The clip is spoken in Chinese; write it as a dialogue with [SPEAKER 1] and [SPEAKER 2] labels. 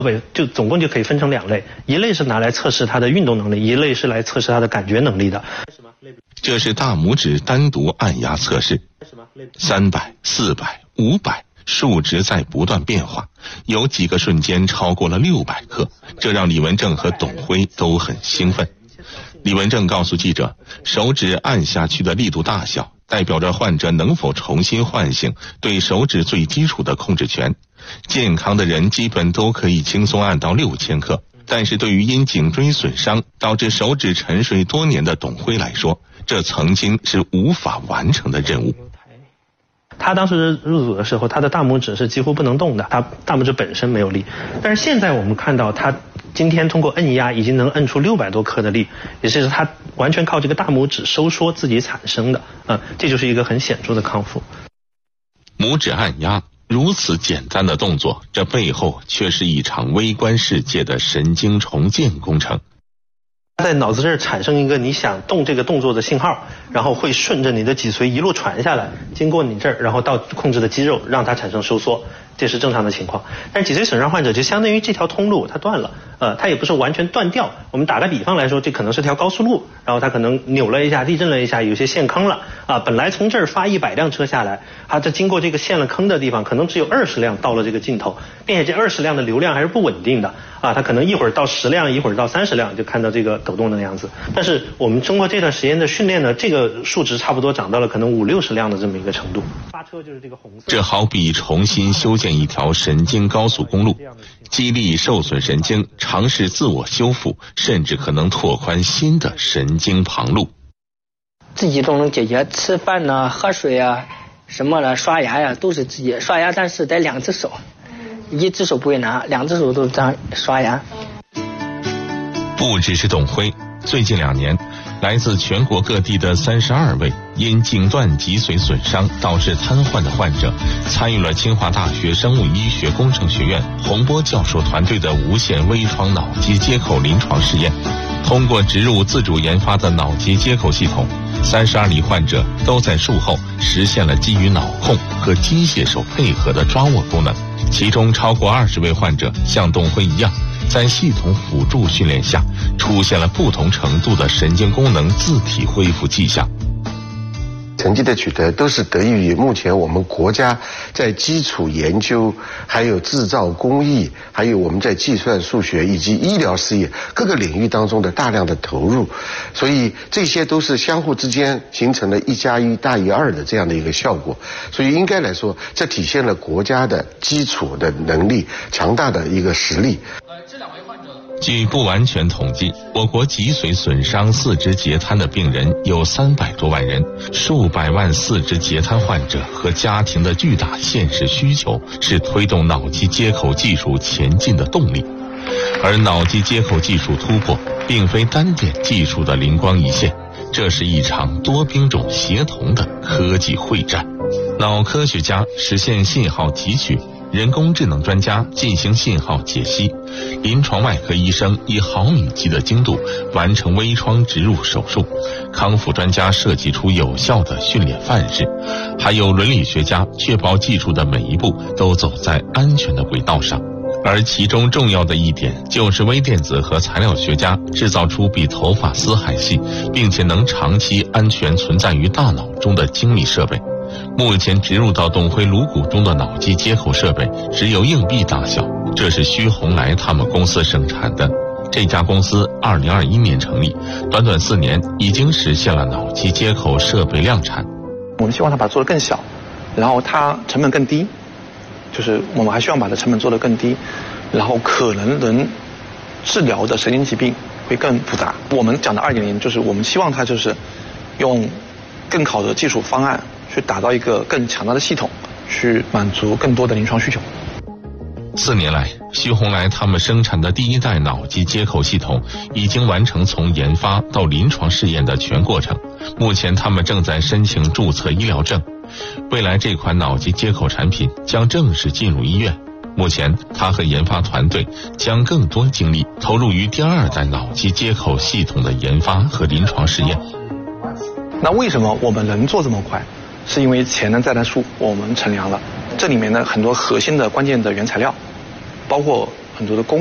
[SPEAKER 1] 就总共就可以分成2类，一类是拿来测试它的运动能力，一类是来测试它的感觉能力的。
[SPEAKER 2] 这是大拇指单独按压测试，300、400、500，数值在不断变化，有几个瞬间超过了600克，这让李文正和董辉都很兴奋。李文正告诉记者，手指按下去的力度大小，代表着患者能否重新唤醒对手指最基础的控制权。健康的人基本都可以轻松按到6000克，但是对于因颈椎损伤导致手指沉睡多年的董辉来说，这曾经是无法完成的任务。
[SPEAKER 1] 他当时入组的时候，他的大拇指是几乎不能动的，他大拇指本身没有力。但是现在我们看到他今天通过摁压已经能摁出600多克的力，也就是他完全靠这个大拇指收缩自己产生的，这就是一个很显著的康复。
[SPEAKER 2] 拇指按压如此简单的动作，这背后却是一场微观世界的神经重建工程。
[SPEAKER 1] 在脑子这儿产生一个你想动这个动作的信号，然后会顺着你的脊髓一路传下来，经过你这儿，然后到控制的肌肉，让它产生收缩，这是正常的情况。但是脊髓损伤患者就相当于这条通路它断了，它也不是完全断掉。我们打个比方来说，这可能是条高速路，然后它可能扭了一下，地震了一下，有些陷坑了本来从这儿发100辆车下来，它这经过这个陷了坑的地方，可能只有20辆到了这个尽头，并且这20辆的流量还是不稳定的它可能一会儿到10辆，一会儿到30辆，就看到这个抖动的样子。但是我们通过这段时间的训练呢，这个数值差不多涨到了可能50-60辆的这么一个程度。发车就是这个红色。
[SPEAKER 2] 这好比重新修建一条神经高速公路，激励受损神经尝试自我修复，甚至可能拓宽新的神经旁路。
[SPEAKER 3] 自己都能解决，吃饭呢、喝水啊、什么的、刷牙呀，都是自己刷牙，但是得2只手，一只手不会拿，2只手都这样刷牙。
[SPEAKER 2] 不只是董辉，最近2年，来自全国各地的32位因颈段脊髓损伤导致瘫痪的患者，参与了清华大学生物医学工程学院洪波教授团队的无线微创脑机接口临床试验。通过植入自主研发的脑机接口系统，32例患者都在术后实现了基于脑控和机械手配合的抓握功能，其中超过20位患者像董辉一样，在系统辅助训练下，出现了不同程度的神经功能自体恢复迹象。
[SPEAKER 4] 成绩的取得都是得益于目前我们国家在基础研究、还有制造工艺、还有我们在计算数学以及医疗事业各个领域当中的大量的投入，所以这些都是相互之间形成了1+1大于2的这样的一个效果。所以应该来说，这体现了国家的基础的能力、强大的一个实力。
[SPEAKER 2] 据不完全统计，我国脊髓损伤四肢截瘫的病人有300多万人，数百万四肢截瘫患者和家庭的巨大现实需求是推动脑机接口技术前进的动力。而脑机接口技术突破并非单点技术的灵光一现，这是一场多兵种协同的科技会战。脑科学家实现信号提取，人工智能专家进行信号解析，临床外科医生以毫米级的精度完成微创植入手术，康复专家设计出有效的训练范式，还有伦理学家确保技术的每一步都走在安全的轨道上。而其中重要的一点就是微电子和材料学家制造出比头发丝还细，并且能长期安全存在于大脑中的精密设备。目前植入到董辉颅骨中的脑机接口设备只有硬币大小，这是徐洪来他们公司生产的。这家公司2021年成立，短短4年已经实现了脑机接口设备量产。
[SPEAKER 5] 我们希望它把它做得更小，然后它成本更低，就是我们还希望把它成本做得更低，然后可能能治疗的神经疾病会更复杂。我们讲的2.0就是我们希望它就是用更好的技术方案去打造一个更强大的系统，去满足更多的临床需求。
[SPEAKER 2] 4年来，徐洪来他们生产的第1代脑机接口系统已经完成从研发到临床试验的全过程，目前他们正在申请注册医疗证。未来这款脑机接口产品将正式进入医院。目前他和研发团队将更多精力投入于第2代脑机接口系统的研发和临床试验。
[SPEAKER 5] 那为什么我们能做这么快？是因为前人在的树我们乘凉了，这里面呢很多核心的关键的原材料，包括很多的工